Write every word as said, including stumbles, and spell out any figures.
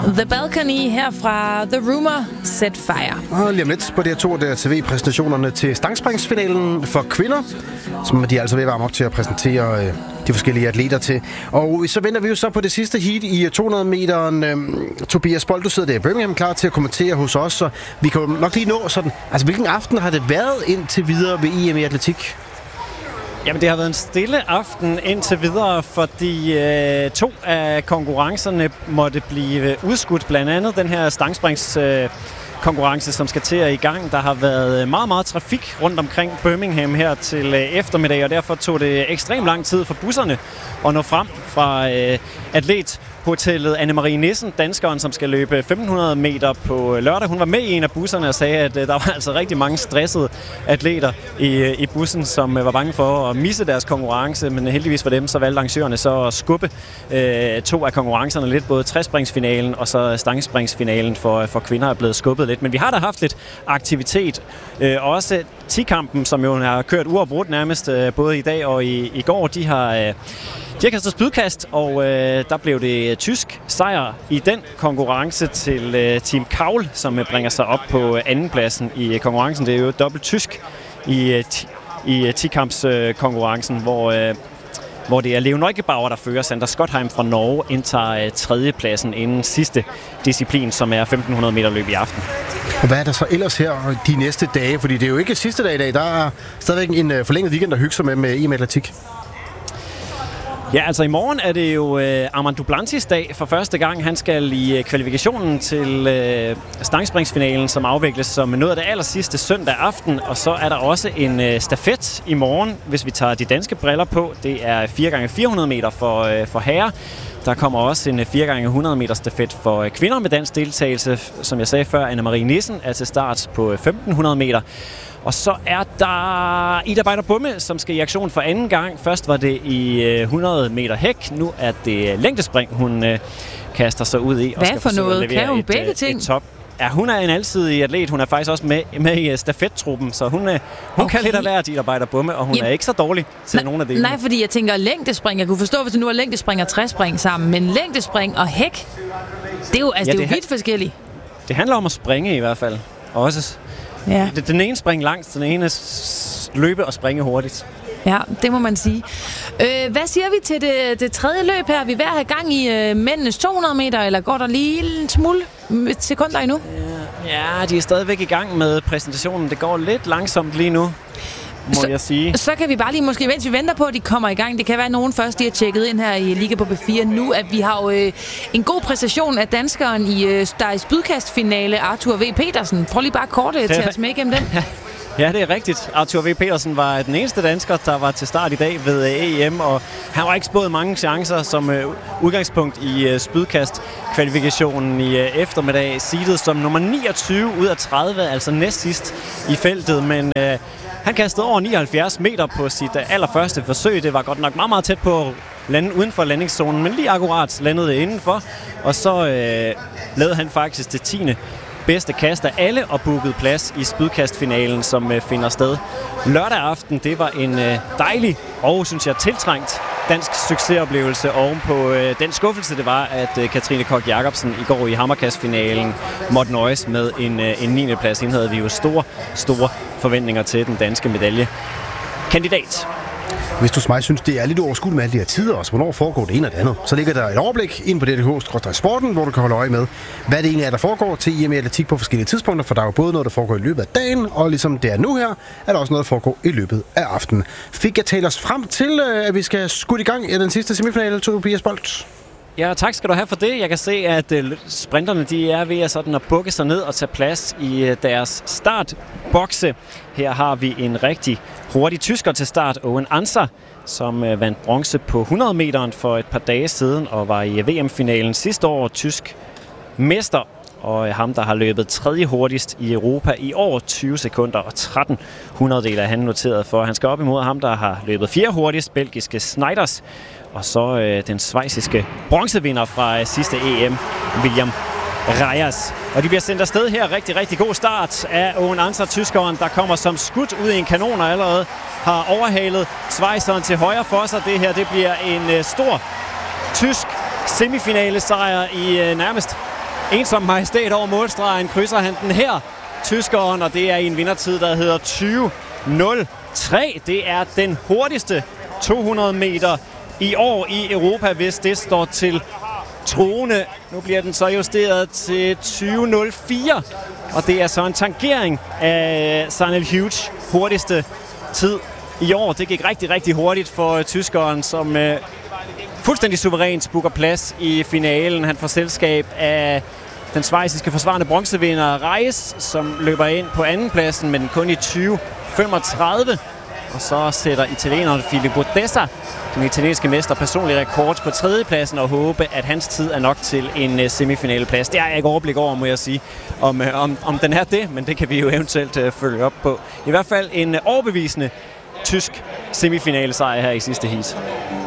The Balcony her fra The Rumor Set Fire. Og lige om lidt på D R to, der er T V-præsentationerne til stangspringsfinalen for kvinder, som de er altså ved at varme op til at præsentere øh, de forskellige atleter til. Og så venter vi jo så på det sidste heat i to hundrede meteren. Øh, Tobias Bold, du sidder der i Birmingham klar til at kommentere hos os, så vi kan jo nok lige nå sådan, altså hvilken aften har det været indtil videre ved E M i atletik? Jamen, det har været en stille aften indtil videre, fordi øh, to af konkurrencerne måtte blive udskudt. Blandt andet den her stangsprings øh, konkurrence, som skal til at i gang. Der har været meget, meget trafik rundt omkring Birmingham her til øh, eftermiddag, og derfor tog det ekstremt lang tid for busserne at nå frem fra øh, atlethotellet. Anne-Marie Nissen, danskeren, som skal løbe femten hundrede meter på lørdag. Hun var med i en af busserne og sagde, at øh, der var altså rigtig mange stressede atleter i, øh, i bussen, som øh, var bange for at misse deres konkurrence, men heldigvis for dem, så valgte arrangørerne så at skubbe øh, to af konkurrencerne lidt. Både trespringsfinalen og så stangspringsfinalen for, for kvinder er blevet skubbet lidt. Men vi har da haft lidt aktivitet. Øh, også ti-kampen, som jo har kørt uafbrudt nærmest øh, både i dag og i, i går, de har... Øh, De har kastet spydkast, og øh, der blev det tysk sejr i den konkurrence til øh, Team Kaul, som øh, bringer sig op på andenpladsen i øh, konkurrencen. Det er jo dobbelt tysk i, øh, t- i øh, ti-kampskonkurrencen, øh, hvor, øh, hvor det er Leo Neugebauer, der fører. Sander Skotheim fra Norge indtager øh, tredjepladsen inden sidste disciplin, som er femten hundrede meter løb i aften. Og hvad er der så ellers her de næste dage? Fordi det er jo ikke sidste dag i dag. Der er stadigvæk en øh, forlænget weekend at hygge sig med med E M atletik. Ja, altså i morgen er det jo øh, Armand Duplantis dag for første gang. Han skal i øh, kvalifikationen til øh, stangspringsfinalen, som afvikles som noget af det aller sidste søndag aften. Og så er der også en øh, stafet i morgen, hvis vi tager de danske briller på. Det er fire gange fire hundrede meter for, øh, for herrer. Der kommer også en fire gange hundrede meter stafet for øh, kvinder med dansk deltagelse. Som jeg sagde før, Anne-Marie Nissen er til start på femten hundrede meter. Og så er der Ida Beider Bumme, som skal i aktion for anden gang. Først var det i hundrede meter hæk. Nu er det længdespring, hun øh, kaster sig ud i. Hvad og skal for noget? Kan hun begge et, ting? Et top. Ja, hun er en alsidig atlet. Hun er faktisk også med, med i stafettruppen, så hun, øh, hun okay. kan lidt af hvert, Ida Beider Bumme, og hun Jamen, er ikke så dårlig til nej, nogle af delene. Nej, fordi jeg tænker længdespring. Jeg kunne forstå, hvis det nu er længdespring og træspring sammen, men længdespring og hæk, det er jo, altså, ja, det er jo vidt forskelligt. Det handler om at springe i hvert fald. Også. Ja. Den ene springer langt, den ene løbe og springe hurtigt. Ja, det må man sige. Øh, hvad siger vi til det, det tredje løb her? Vi er ved at have gang i øh, mændenes to hundrede meter, eller går der lige en smule sekunder endnu? Ja, de er stadigvæk i gang med præsentationen. Det går lidt langsomt lige nu, må så, jeg sige. Så kan vi bare lige, måske mens vi venter på, at de kommer i gang. Det kan være, at nogen først de har tjekket ind her i Liga på B fire nu, at vi har jo øh, en god præstation af danskeren i øh, der i spydkastfinale, Arthur V. Petersen. Prøv lige bare kort øh, til os med igennem den. Ja, det er rigtigt. Arthur V. Petersen var den eneste dansker, der var til start i dag ved E M, og han var ikke spået mange chancer som øh, udgangspunkt i øh, spydkast-kvalifikationen i øh, eftermiddag. Seedet som nummer niogtyve ud af tredive, altså næst sidst i feltet, men øh, han kastede over nioghalvfjerds meter på sit øh, allerførste forsøg. Det var godt nok meget, meget tæt på at lande uden for landingszonen, men lige akkurat landede det indenfor, og så øh, lavede han faktisk det tiende bedste kast af alle og booket plads i spydkastfinalen, som øh, finder sted lørdag aften. Det var en øh, dejlig og, synes jeg, tiltrængt dansk succesoplevelse oven på øh, den skuffelse, det var, at øh, Katrine Koch Jacobsen i går i hammerkastfinalen måtte nøjes med en, øh, en niende plads. Inden havde vi jo store, store forventninger til den danske medaljekandidat. Hvis du som mig synes, det er lidt overskueligt med alle de her tider også, hvornår foregår det ene og det andet, så ligger der et overblik ind på D R K Sporten, hvor du kan holde øje med, hvad det egentlig er, der foregår til E M i atletik på forskellige tidspunkter, for der er jo både noget, der foregår i løbet af dagen, og ligesom det er nu her, er der også noget, der foregår i løbet af aftenen. Fik jeg talt os frem til, at vi skal skudt i gang i den sidste semifinale, Tobias Bold? Ja, tak skal du have for det. Jeg kan se, at uh, sprinterne de er ved at, sådan, at bukke sig ned og tage plads i uh, deres startbokse. Her har vi en rigtig hurtig tysker til start, Owen Anser, som uh, vandt bronze på hundrede meteren for et par dage siden og var i V M-finalen sidste år, tysk mester. Og uh, ham, der har løbet tredje hurtigst i Europa i år, tyve sekunder og tretten hundrededele er han noteret for. Han skal op imod ham, der har løbet fire hurtigst, belgiske Sneijder. Og så øh, den schweiziske bronzevinder fra øh, sidste E M, William Reyes. Og de bliver sendt afsted her. Rigtig, rigtig god start af Owen Anser, tyskeren, der kommer som skudt ud i en kanon og allerede har overhalet schweizeren til højre for sig. Det her det bliver en øh, stor tysk semifinale sejr i øh, nærmest ensom majestæt over målstregen, krydser han den her, tyskeren, og det er i en vindertid, der hedder tyve nul tre. Det er den hurtigste to hundrede meter i år i Europa, hvis det står til troende. Nu bliver den så justeret til tyve nul fire, og det er så en tangering af Sanel Hughes hurtigste tid i år. Det gik rigtig, rigtig hurtigt for tyskeren, som øh, fuldstændig suverænt booker plads i finalen. Han får selskab af den schweiziske forsvarende bronzevinder Reis, som løber ind på andenpladsen, men kun i tyve femogtredive. Og så sætter italieneren Filippo Dessa, den italienske mester, personlig rekord på tredjepladsen, og håbe, at hans tid er nok til en uh, semifinaleplads. Det har jeg ikke overblik over, må jeg sige, om, uh, om, om den er det, men det kan vi jo eventuelt uh, følge op på. I hvert fald en uh, overbevisende tysk semifinalesejr her i sidste heat.